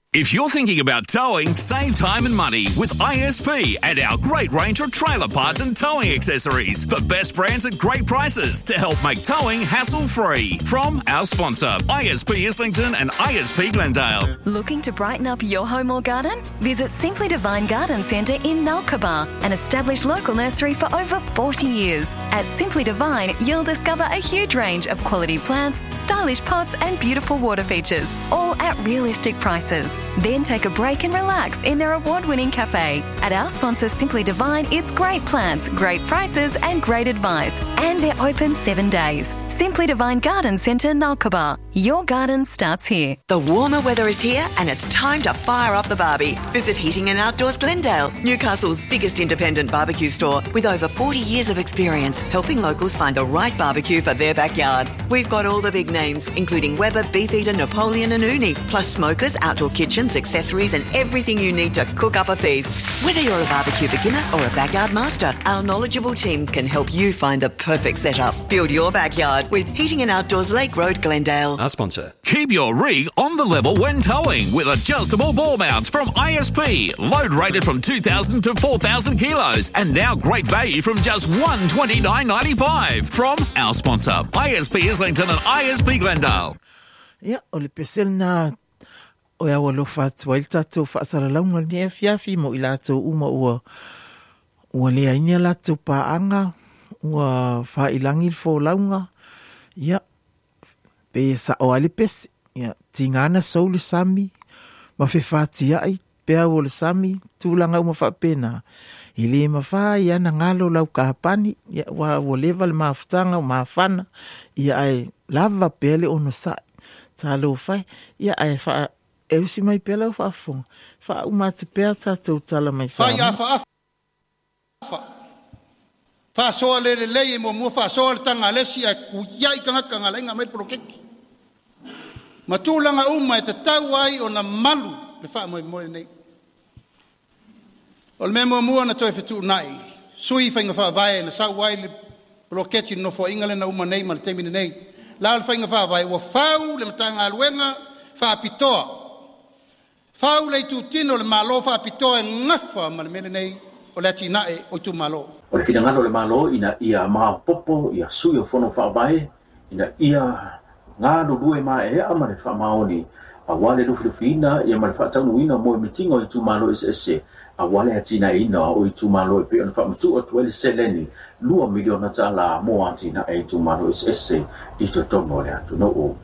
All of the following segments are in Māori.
If you're thinking about towing, save time and money with ISP and our great range of trailer parts and towing accessories. The best brands at great prices to help make towing hassle-free. From our sponsor, ISP Islington and ISP Glendale. Looking to brighten up your home or garden? Visit Simply Divine Garden Centre in Nalkaba, an established local nursery for over 40 years. At Simply Divine, you'll discover a huge range of quality plants, stylish pots and beautiful water features, all at realistic prices. Then take a break and relax in their award-winning cafe. At our sponsor Simply Divine, it's great plants, great prices and great advice. And they're open 7 days. Simply Divine Garden Centre, Nalkaba. Your garden starts here. The warmer weather is here and it's time to fire up the barbie. Visit Heating and Outdoors Glendale, Newcastle's biggest independent barbecue store with over 40 years of experience helping locals find the right barbecue for their backyard. We've got all the big names, including Weber, Beefeater, Napoleon and Uni, plus smokers, outdoor kitchens, accessories and everything you need to cook up a feast. Whether you're a barbecue beginner or a backyard master, our knowledgeable team can help you find the perfect setup. Build your backyard with Heating and Outdoors Lake Road, Glendale. Our sponsor. Keep your rig on the level when towing with adjustable ball mounts from ISP. Load rated from 2,000 to 4,000 kilos. And now great value from just $129.95. From our sponsor, ISP Islington and ISP Glendale. Yeah, ole peselna o ya walo fatwa iltato fasala launga ni fiafi mo ilato uma ua le ainia lato paanga ua fa ilangi fo launga. Ya, pe sa o alipes, ya, tingana souli sami, mafefati ai, pea wole sami, tulanga umafapena. Ili mafa, ya na ngalo lau kahapani, ya wa woleva le maafutanga, maafana, ya ai lava pele ono sa, talo fai, ya ai fa, eusi mai pela ufa afonga, fa umatu pea tato tala mai sami. Fa ya fa fa soa le mo mo fa soa tanga lesi a ku yai kanga lenga mai prokeki matulanga uma te tau ai ona malu le fa mo nei ol memo mo na toi fetu nai sui fa nga fa vai na sa wai le prokeki no fo ingale na uma nei mal temine nei la fa nga fa vai wa fau le tanga alwenga fa pitoa fau le tu tino le malo fa pitoa ngafa mal mele nei o le tina e o tu malo. O le finangalo le malo ina ia maa popo, ia sui o fono whaabae, ina ia ngā rurue maa e ama le whamaoni, a wale lufi ina, ia ma le whaataunu ina mo i mitinga o i tu malo ese, a wale atina ina o i tu malo e pe ona whaamatu o tuele seleni, 2 miliona tala mo atina e i tu malo ese, i to tono le atu no o.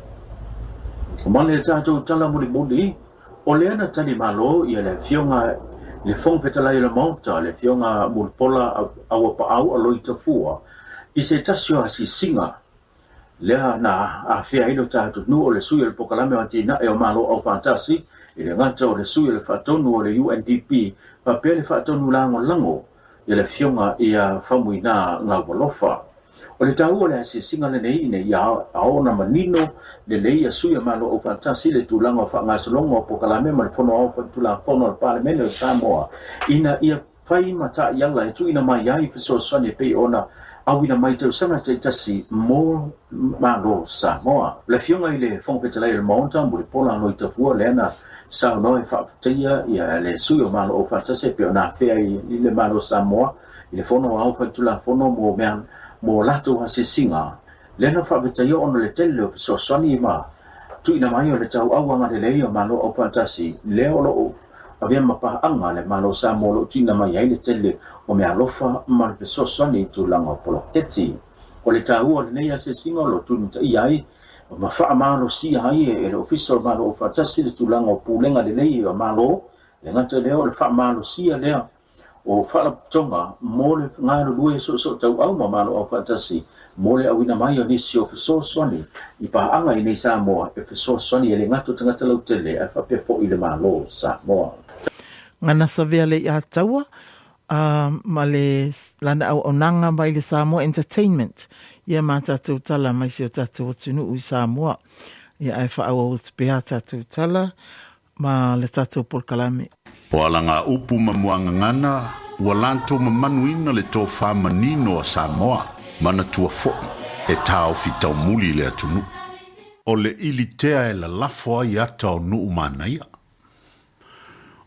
O male le tātou tala muli, o le ana tani malo ia le fionga le fong petalai le mauta, le fionga mulpola awa pa au aloi tafua, i se tasio hasi singa, lea na a fea ino tātu nu o le sui le pokalame o tina e o malo au fantasi, i le ngata o le sui le whaatonu o le UNDP, pa pia le whaatonu lango, i le fionga i a whamuina ngā walofa. O le tau o le hasi singa le nei ine i aona manino, le lei a sui a malo au fantasi le tūlanga o whaangasalonga o pokalame ma le fono au whaatula fono al palemene o Samoa. Ina ia whai mata i ala e tu ina mai ai fiso sane pei ona au ina mai tau sanga te tasi mō malo Samoa. Le fionga i le whongpetalai le maonta mo le pola anoi tafua le ana sao noi whaafatia ia le sui o malo au fantasi pe ona whea i le malo Samoa. I le fono au whaatula fono mo mean mo lato hasi singa, lena whaapitaio ono le tele o fiso sani ma, tu ina mai o le tau awanga le lei o malo o fantasi, leo lo o, a vea mapaanga le malo sa molo tu ina mai ai le tele o mea lofa ma le fiso sani tu langa o poloketi. O le tau o le nei hasi singa o lo tu nita i ai, o ma wha malo si ai e le ofiso malo o fantasi le tu langa o pulenga le lei o malo, le ngata leo le wha malo si a lea, o whala tonga, mo le ngāru lue so tau au ma malo au fantasi, mo le awina mai o nisi o fiso swani, i paanga i nei Samoa, e fiso swani e le ngato tangata lau tele, e whapefo i le malo Samoa. Ngana savea le ia taua, ma le lana au onanga mai le Samoa Entertainment, ia ma tātou tala mai si o tātou tunu ui Samoa, ia ai wha au te pēha tātou tala, ma le tātou polkalame. O alanga upu mamuangangana, ua lanto mamanuina le tō whamanino a Samoa, mana tua fo'i, e tāo fitau muli le atunu. O le ilitea e la lafoa i ata o nuu manaia,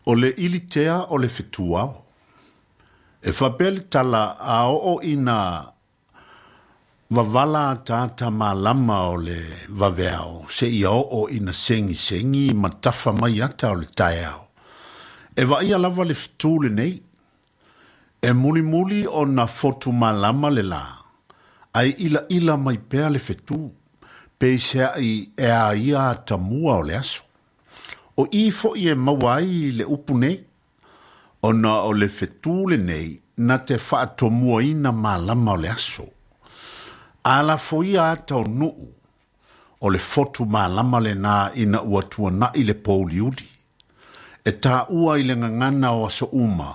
o le ilitea o le fetuao. E whapele tala a o ina wavala tata malama o le waveao, se ia o ina sengi ma tafa mai ata o le taiao. E wa ia lava le fitu le nei, e muli o na fotu malama le la, ai ila mai pea le fitu, pe se ai e a ia tamua o le aso. O i fo i e mawai le upu nei, ona o le fitu le nei, na te whaatomua ina malama o le aso. Ala foia ata o nuu, o le fotu malama le na ina ua tua na i le pouliudi. E tā ua i le ngangana o aso uma,